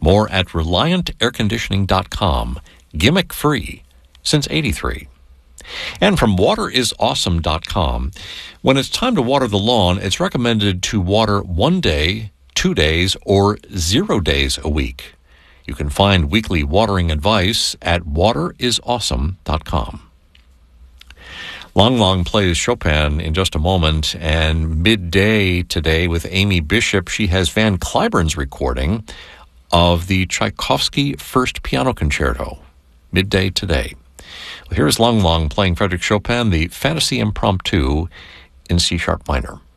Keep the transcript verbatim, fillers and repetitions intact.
More at reliant air conditioning dot com. Gimmick free since eighty-three. And from water is awesome dot com. When it's time to water the lawn, it's recommended to water one day, two days, or zero days a week. You can find weekly watering advice at water is awesome dot com. Long Long plays Chopin in just a moment, and midday today with Amy Bishop, she has Van Cliburn's recording of the Tchaikovsky First Piano Concerto. Midday today. Well, here is Long Long playing Frédéric Chopin, the Fantasy Impromptu in C-sharp minor.